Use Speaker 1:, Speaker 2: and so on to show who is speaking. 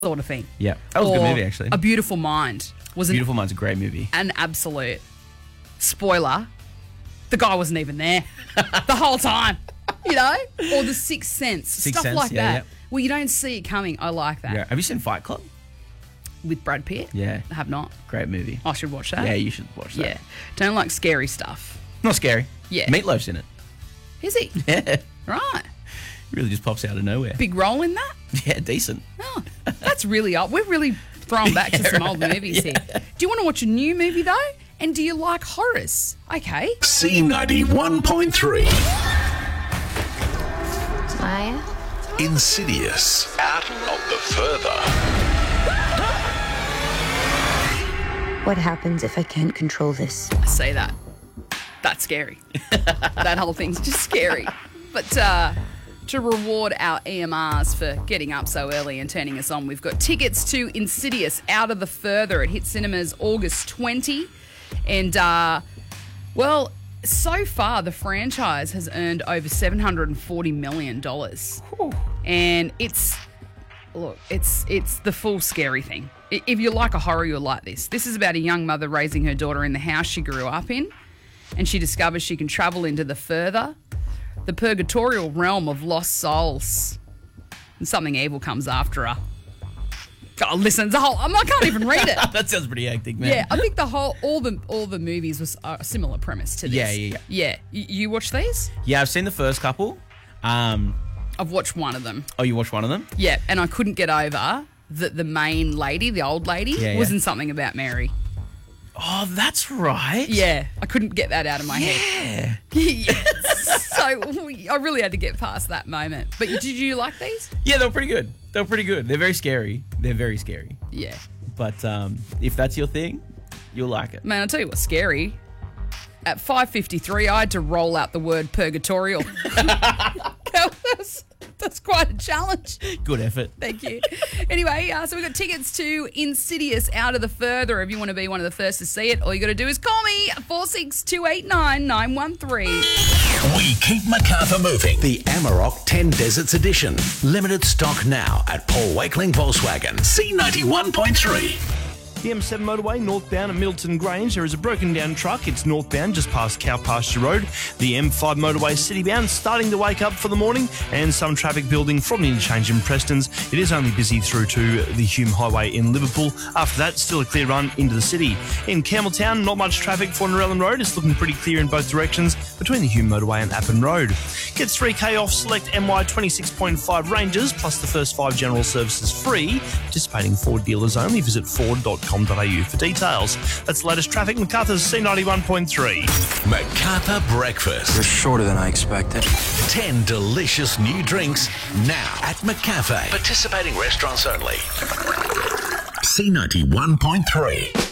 Speaker 1: sort of thing.
Speaker 2: Yeah, that was a
Speaker 1: Or
Speaker 2: good movie, actually.
Speaker 1: A Beautiful Mind was
Speaker 2: Beautiful Mind's a great movie.
Speaker 1: an absolute spoiler. The guy wasn't even there the whole time, you know? Or The Sixth Sense, stuff
Speaker 2: Sense,
Speaker 1: like
Speaker 2: yeah,
Speaker 1: that.
Speaker 2: yeah.
Speaker 1: Well, you don't see it coming. I like that.
Speaker 2: Yeah. Have you seen Fight Club?
Speaker 1: With Brad Pitt?
Speaker 2: Yeah.
Speaker 1: I have not.
Speaker 2: Great movie.
Speaker 1: I should watch that.
Speaker 2: Yeah, you should watch that.
Speaker 1: Yeah. Don't like scary stuff.
Speaker 2: Not scary.
Speaker 1: Yeah.
Speaker 2: Meatloaf's in it.
Speaker 1: Is he?
Speaker 2: Yeah.
Speaker 1: Right.
Speaker 2: Really just pops out of nowhere.
Speaker 1: Big role in that?
Speaker 2: Yeah, decent.
Speaker 1: Oh, that's really old. We're really thrown back to some old movies here. Do you want to watch a new movie, though? And do you like horrors? Okay.
Speaker 3: C91.3.
Speaker 4: Maya?
Speaker 3: Insidious. Out of the Further.
Speaker 4: What happens if I can't control this?
Speaker 1: I say that. That's scary. That whole thing's just scary. But to reward our EMRs for getting up so early and turning us on, we've got tickets to Insidious Out of the Further. It hits cinemas August 20. And, well, so far the franchise has earned over $740 million. And it's the full scary thing. If you like a horror, you'll like this. This is about a young mother raising her daughter in the house she grew up in, and she discovers she can travel into the purgatorial realm of lost souls. And something evil comes after her. God, listen, I can't even read it.
Speaker 2: That sounds pretty hectic, man.
Speaker 1: Yeah, I think all the movies was a similar premise to this.
Speaker 2: Yeah.
Speaker 1: You watch these?
Speaker 2: Yeah, I've seen the first couple.
Speaker 1: I've watched one of them.
Speaker 2: Oh, you watched one of them?
Speaker 1: Yeah, and I couldn't get over that the main lady, the old lady, was in Something About Mary.
Speaker 2: Oh, that's right.
Speaker 1: Yeah, I couldn't get that out of my head.
Speaker 2: Yeah.
Speaker 1: So I really had to get past that moment. But did you like these?
Speaker 2: Yeah, they were pretty good. They're very scary. They're very scary.
Speaker 1: Yeah.
Speaker 2: But if that's your thing, you'll like it.
Speaker 1: Man, I'll tell you what's scary. At 5:53, I had to roll out the word purgatorial. That's quite a challenge.
Speaker 2: Good effort.
Speaker 1: Thank you. Anyway, so we've got tickets to Insidious Out of the Further. If you want to be one of the first to see it, all you got to do is call me at 46289 913.
Speaker 3: We keep Macarthur moving. The Amarok 10 Deserts Edition. Limited stock now at Paul Wakeling Volkswagen. C91.3.
Speaker 5: The M7 motorway northbound at Middleton Grange, there is a broken down truck. It's northbound just past Cow Pasture Road. The M5 motorway citybound starting to wake up for the morning, and some traffic building from the interchange in Prestons. It is only busy through to the Hume Highway in Liverpool. After that, still a clear run into the city. In Campbelltown, not much traffic for Narellan Road. It's looking pretty clear in both directions between the Hume motorway and Appin Road. Get 3K off select MY 26.5 Rangers, plus the first 5 general services free. Participating Ford dealers only. Visit ford.com.au for details. That's the latest traffic. Macarthur's C91.3.
Speaker 3: Macarthur Breakfast.
Speaker 6: You're shorter than I expected.
Speaker 3: 10 delicious new drinks now at McCafe. Participating restaurants only. C91.3.